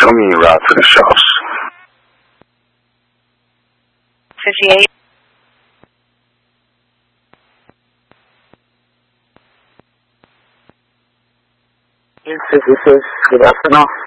show me your route to the shops. 58. Yes, 56. Good afternoon.